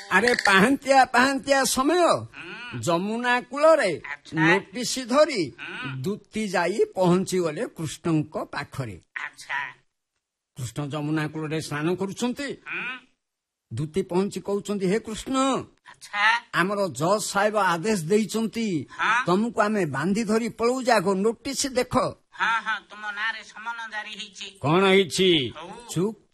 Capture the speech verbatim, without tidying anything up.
ଆରେ ପାହାନ୍ତିଆ ପାହାନ୍ତିଆ ସମୟ ଯମୁନା କୂଳରେ ନୋଟିସ ଧରି ଦୂତି ଯାଇ ପହଞ୍ଚିଗଲେ କୃଷ୍ଣଙ୍କ ପାଖରେ। କୃଷ୍ଣ ଯମୁନା କୂଳରେ ସ୍ନାନ କରୁଛନ୍ତି। ଦୂତି ପହଞ୍ଚି କହୁଛନ୍ତି, ହେ କୃଷ୍ଣ, ଆମର ଜଜ୍ ସାହେବ ଆଦେଶ ଦେଇଛନ୍ତି ତମକୁ ଆମେ ବାନ୍ଧି ଧରି ପଳଉ, ଯାଗ ନୋଟିସ ଦେଖ। ତୁମ ନାଁରେ ସମନ ଜାରି ହେଇଛି। କଣ ହେଇଛି? ଚୁକ୍